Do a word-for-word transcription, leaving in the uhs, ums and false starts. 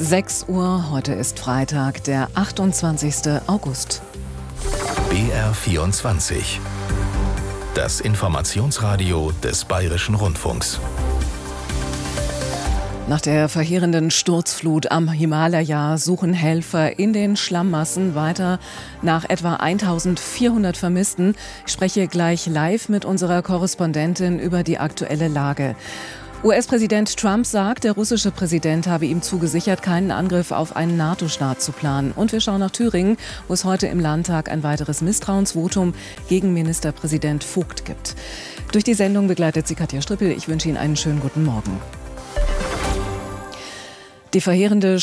sechs Uhr, heute ist Freitag, der achtundzwanzigste August. B R vierundzwanzig. Das Informationsradio des Bayerischen Rundfunks. Nach der verheerenden Sturzflut am Himalaya suchen Helfer in den Schlammmassen weiter nach etwa eintausendvierhundert Vermissten. Ich spreche gleich live mit unserer Korrespondentin über die aktuelle Lage. U S-Präsident Trump sagt, der russische Präsident habe ihm zugesichert, keinen Angriff auf einen NATO-Staat zu planen. Und wir schauen nach Thüringen, wo es heute im Landtag ein weiteres Misstrauensvotum gegen Ministerpräsident Vogt gibt. Durch die Sendung begleitet sie Katja Strippel. Ich wünsche Ihnen einen schönen guten Morgen. Die verheerende